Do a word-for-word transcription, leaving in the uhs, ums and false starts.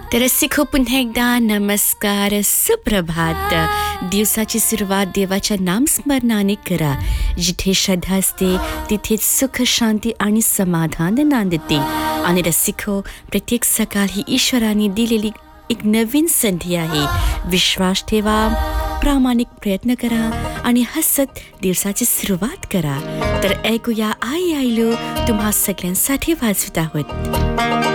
तर रसिको पुन्हा एकदा नमस्कार, सुप्रभात. दिवसाची सुरुवात देवाच्या नामस्मरणाने करा. जिथे श्रद्धा असते तिथेच सुख, शांती आणि समाधान नांदते. आणि रसिको, प्रत्येक सकाळ ही ईश्वराने दिलेली एक नवीन संधी आहे. विश्वास ठेवा, प्रामाणिक प्रयत्न करा आणि हसत दिवसाची सुरुवात करा. तर ऐकूया आई आईलो तुम्हा सगळ्यांसाठी वाजवित आहोत.